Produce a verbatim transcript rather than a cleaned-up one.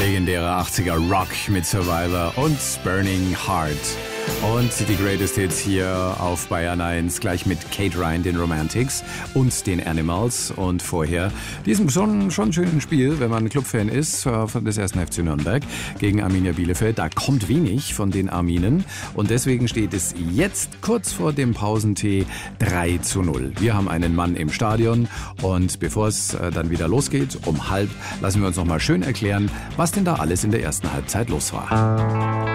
Legendärer achtziger Rock mit Survivor und Burning Heart. Und die Greatest Hits hier auf Bayern eins, gleich mit Kate Ryan, den Romantics und den Animals. Und vorher diesem schon, schon schönen Spiel, wenn man Clubfan ist, von des ersten F C Nürnberg gegen Arminia Bielefeld. Da kommt wenig von den Arminen. Und deswegen steht es jetzt kurz vor dem Pausentee drei zu null. Wir haben einen Mann im Stadion. Und bevor es dann wieder losgeht, um halb, lassen wir uns noch mal schön erklären, was denn da alles in der ersten Halbzeit los war.